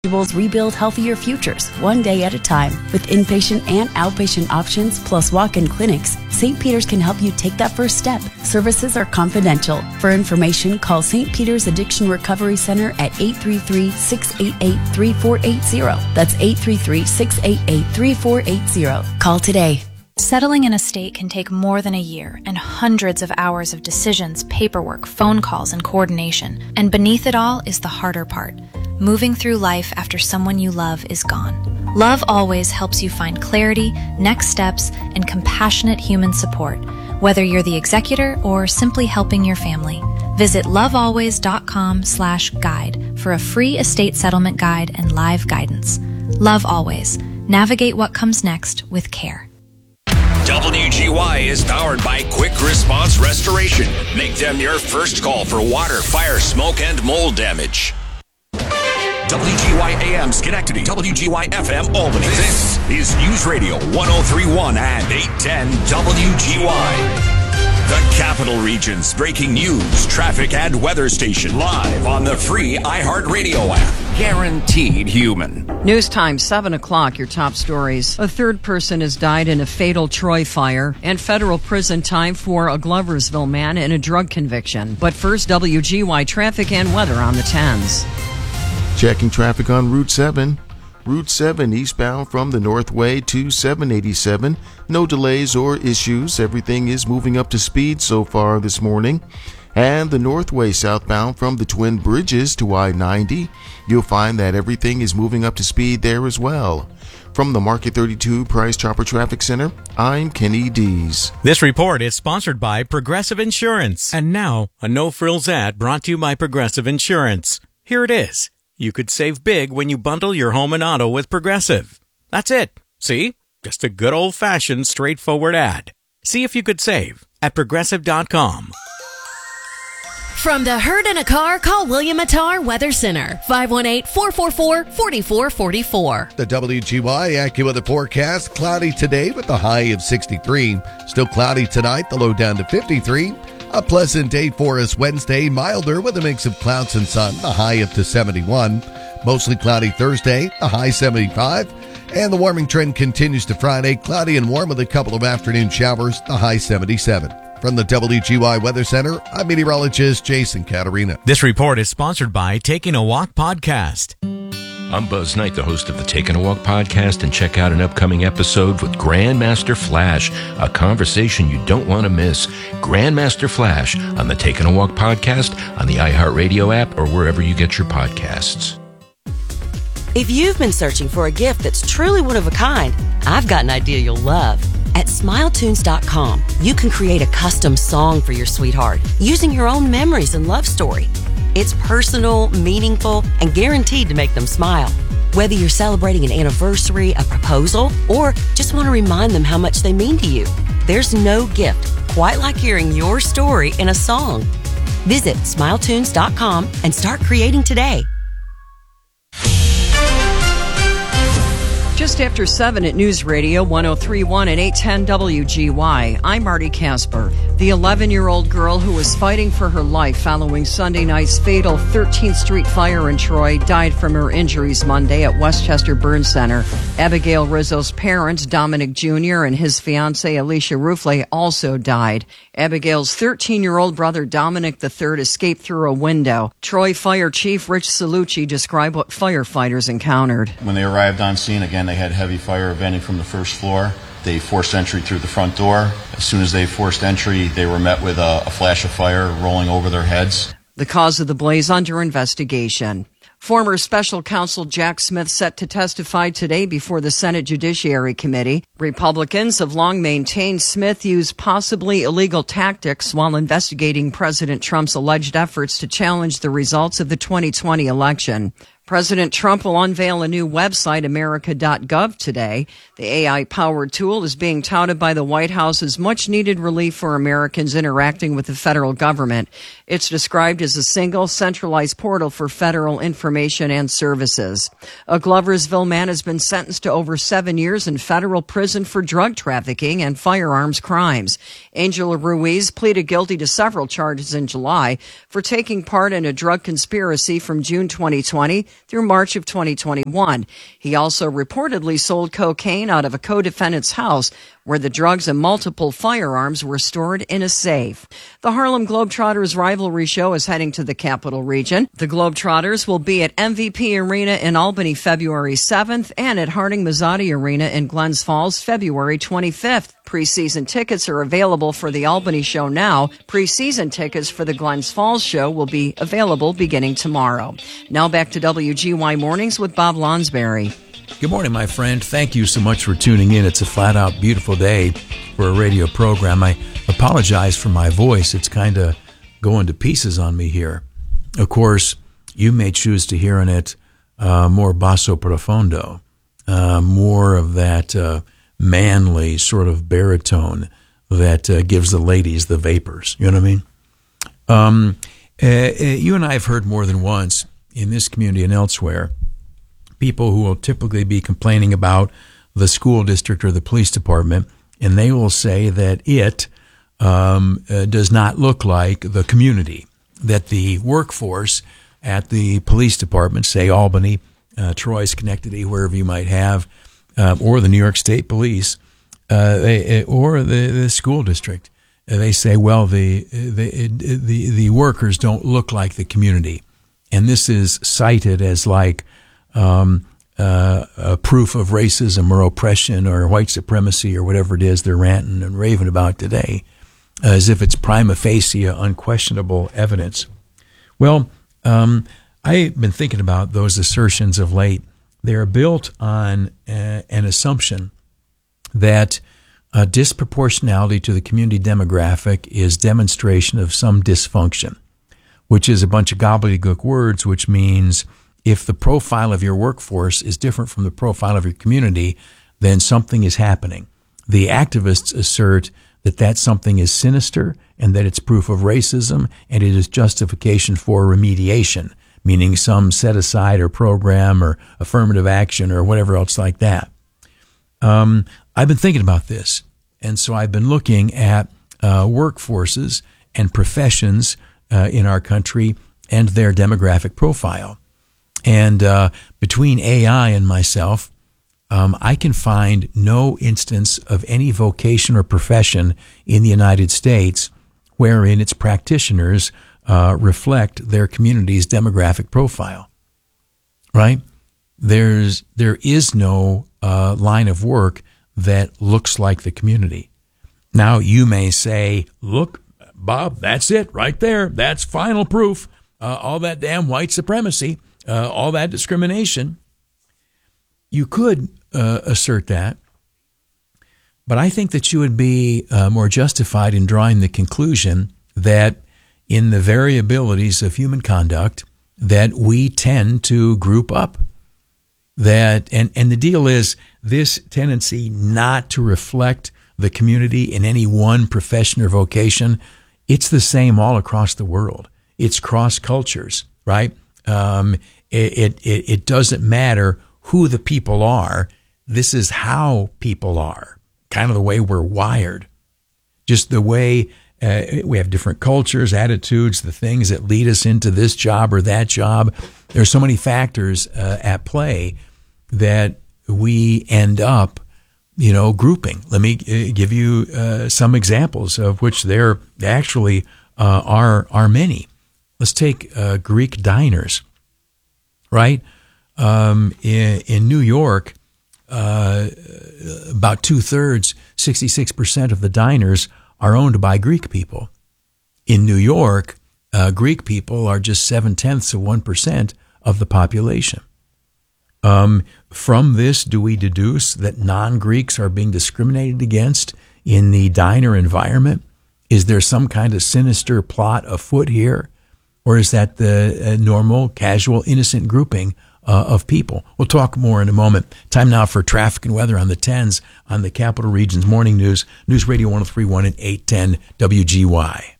Individuals rebuild healthier futures, one day at a time. With inpatient and outpatient options, plus walk-in clinics, St. Peter's can help you take that first step. Services are confidential. For information, call St. Peter's Addiction Recovery Center at 833-688-3480. That's 833-688-3480. Call today. Settling in a state can take more than a year and hundreds of hours of decisions, paperwork, phone calls, and coordination. And beneath it all is the harder part. Moving through life after someone you love is gone. Love Always helps you find clarity, next steps, and compassionate human support, whether you're the executor or simply helping your family. Visit lovealways.com/guide for a free estate settlement guide and live guidance. Love Always. Navigate what comes next with care. WGY is powered by Quick Response Restoration. Make them your first call for water, fire, smoke, and mold damage. WGY AM Schenectady, WGY FM Albany. This is News Radio 1031 and 810 WGY. The Capital Region's breaking news, traffic, and weather station live on the free iHeartRadio app. Guaranteed human. News time, 7 o'clock, your top stories. A third person has died in a fatal Troy fire, and federal prison time for a Gloversville man in a drug conviction. But first, WGY traffic and weather on the 10s. Checking traffic on Route 7. Route 7 eastbound from the Northway to 787. No delays or issues. Everything is moving up to speed so far this morning. And the Northway southbound from the Twin Bridges to I-90. You'll find that everything is moving up to speed there as well. From the Market 32 Price Chopper Traffic Center, I'm Kenny Dees. This report is sponsored by Progressive Insurance. And now, a no-frills ad brought to you by Progressive Insurance. Here it is. You could save big when you bundle your home and auto with Progressive. That's it. See? Just a good old-fashioned, straightforward ad. See if you could save at Progressive.com. From the herd in a car, call William Attar Weather Center, 518-444-4444. The WGY AccuWeather forecast, cloudy today with a high of 63. Still cloudy tonight, the low down to 53. A pleasant day for us Wednesday, milder with a mix of clouds and sun, the high up to 71. Mostly cloudy Thursday, the high 75. And the warming trend continues to Friday, cloudy and warm with a couple of afternoon showers, the high 77. From the WGY Weather Center, I'm meteorologist Jason Caterina. This report is sponsored by Taking a Walk Podcast. I'm Buzz Knight, the host of the Taking a Walk podcast, and check out an upcoming episode with Grandmaster Flash, a conversation you don't want to miss. Grandmaster Flash on the Taking a Walk podcast, on the iHeartRadio app, or wherever you get your podcasts. If you've been searching for a gift that's truly one of a kind, I've got an idea you'll love. At SmileTunes.com, you can create a custom song for your sweetheart using your own memories and love story. It's personal, meaningful, and guaranteed to make them smile. Whether you're celebrating an anniversary, a proposal, or just want to remind them how much they mean to you, there's no gift quite like hearing your story in a song. Visit SmileTunes.com and start creating today. Just after 7 at News Radio 1031 and 810 WGY, I'm Marty Casper. The 11-year-old girl who was fighting for her life following Sunday night's fatal 13th Street fire in Troy died from her injuries Monday at Westchester Burn Center. Abigail Rizzo's parents, Dominic Jr. and his fiancée, Alicia Ruffley, also died. Abigail's 13-year-old brother, Dominic III, escaped through a window. Troy Fire Chief Rich Salucci described what firefighters encountered. When they arrived on scene, again, they had heavy fire venting from the first floor. They forced entry through the front door. As soon as they forced entry, they were met with a flash of fire rolling over their heads. The cause of the blaze under investigation. Former special counsel Jack Smith set to testify today before the Senate Judiciary Committee. Republicans have long maintained Smith used possibly illegal tactics while investigating President Trump's alleged efforts to challenge the results of the 2020 election. President Trump will unveil a new website, America.gov, today. The AI-powered tool is being touted by the White House as much-needed relief for Americans interacting with the federal government. It's described as a single, centralized portal for federal information and services. A Gloversville man has been sentenced to over 7 years in federal prison for drug trafficking and firearms crimes. Angela Ruiz pleaded guilty to several charges in July for taking part in a drug conspiracy from June 2020 through March of 2021. He also reportedly sold cocaine out of a co-defendant's house where the drugs and multiple firearms were stored in a safe. The Harlem Globetrotters rivalry show is heading to the Capital Region. The Globetrotters will be at MVP Arena in Albany February 7th and at Harding Mazzotti Arena in Glens Falls February 25th. Preseason tickets are available for the Albany show now. Preseason tickets for the Glens Falls show will be available beginning tomorrow. Now back to WGY Mornings with Bob Lonsberry. Good morning, my friend. Thank you so much for tuning in. It's a flat-out beautiful day for a radio program. I apologize for my voice. It's kind of going to pieces on me here. Of course, you may choose to hear in it more basso profondo, more of that manly sort of baritone that gives the ladies the vapors. You know what I mean? You and I have heard more than once in this community and elsewhere people who will typically be complaining about the school district or the police department, and they will say that it does not look like the community, that the workforce at the police department, say Albany, Troy, Schenectady, wherever you might have, or the New York State Police, or the school district, they say, well, the workers don't look like the community. And this is cited as like a proof of racism or oppression or white supremacy or whatever it is they're ranting and raving about today, as if it's prima facie unquestionable evidence. Well, I've been thinking about those assertions of late. They're built on an assumption that disproportionality to the community demographic is demonstration of some dysfunction, which is a bunch of gobbledygook words, which means if the profile of your workforce is different from the profile of your community, then something is happening. The activists assert that that something is sinister and that it's proof of racism and it is justification for remediation, meaning some set aside or program or affirmative action or whatever else like that. I've been thinking about this, and so I've been looking at workforces and professions in our country and their demographic profile. And between AI and myself, I can find no instance of any vocation or profession in the United States wherein its practitioners reflect their community's demographic profile. Right? There is no line of work that looks like the community. Now, you may say, look, Bob, that's it right there. That's final proof. All that damn white supremacy, all that discrimination. You could assert that, but I think that you would be more justified in drawing the conclusion that in the variabilities of human conduct, that we tend to group up. That and the deal is this tendency not to reflect the community in any one profession or vocation, it's the same all across the world. It's cross cultures, right? It doesn't matter who the people are. This is how people are, kind of the way we're wired. Just the way we have different cultures, attitudes, the things that lead us into this job or that job. There's so many factors at play that we end up, grouping. Let me give you some examples of which there actually are many. Let's take Greek diners, right? In New York, about 2/3, 66% of the diners are owned by Greek people. In New York, Greek people are just 0.7% of the population. From this, do we deduce that non-Greeks are being discriminated against in the diner environment? Is there some kind of sinister plot afoot here? Or is that the normal, casual, innocent grouping of people? We'll talk more in a moment. Time now for traffic and weather on the 10s on the Capital Region's Morning News. News Radio 103.1 and 810 WGY.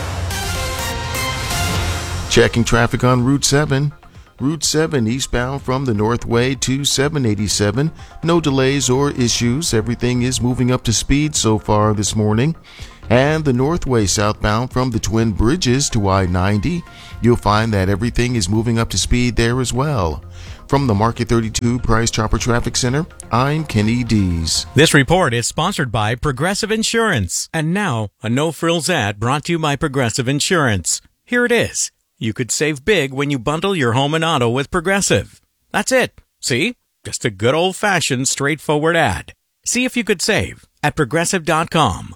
Checking traffic on Route 7. Route 7 eastbound from the Northway to 787. No delays or issues. Everything is moving up to speed so far this morning. And the Northway southbound from the Twin Bridges to I-90. You'll find that everything is moving up to speed there as well. From the Market 32 Price Chopper Traffic Center, I'm Kenny Dees. This report is sponsored by Progressive Insurance. And now, a no-frills ad brought to you by Progressive Insurance. Here it is. You could save big when you bundle your home and auto with Progressive. That's it. See? Just a good old-fashioned, straightforward ad. See if you could save at Progressive.com.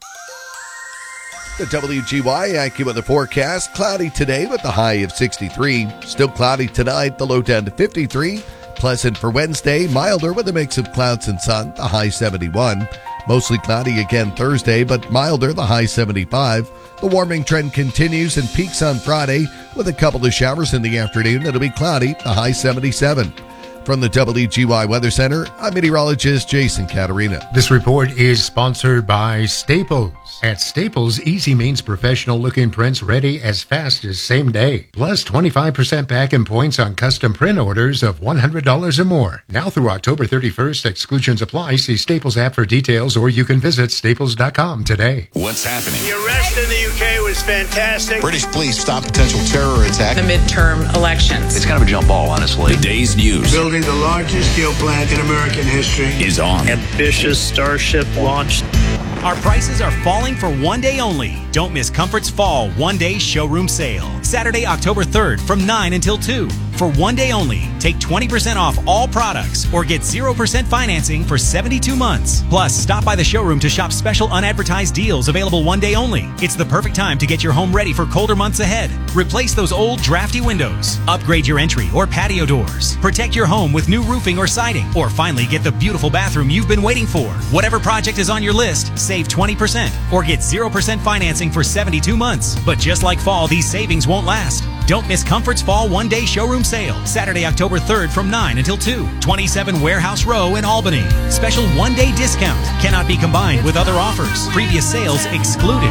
The WGY AccuWeather forecast, cloudy today with the high of 63. Still cloudy tonight, the low down to 53. Pleasant for Wednesday, milder with a mix of clouds and sun, the high 71. Mostly cloudy again Thursday, but milder, the high 75. The warming trend continues and peaks on Friday with a couple of showers in the afternoon. It'll be cloudy, the high 77. From the WGY Weather Center, I'm meteorologist Jason Caterina. This report is sponsored by Staples. At Staples, easy means professional-looking prints ready as fast as same day. Plus 25% back in points on custom print orders of $100 or more. Now through October 31st, exclusions apply. See Staples app for details, or you can visit staples.com today. What's happening? The arrest in the UK was fantastic. British police stop potential terror attack. The midterm elections. It's kind of a jump ball, honestly. The day's news. Building the largest steel plant in American history is on. Ambitious Starship launched. Our prices are falling for one day only. Don't miss Comfort's Fall one-day showroom sale. Saturday, October 3rd from 9 until 2. For one day only, take 20% off all products or get 0% financing for 72 months. Plus, stop by the showroom to shop special unadvertised deals available one day only. It's the perfect time to get your home ready for colder months ahead. Replace those old drafty windows. Upgrade your entry or patio doors. Protect your home with new roofing or siding. Or finally, get the beautiful bathroom you've been waiting for. Whatever project is on your list, save 20% or get 0% financing for 72 months. But just like fall, these savings won't last. Don't miss Comfort's Fall one-day showroom sale. Saturday, October 3rd from 9 until 2. 27 Warehouse Row in Albany. Special one-day discount. Cannot be combined with other offers. Previous sales excluded.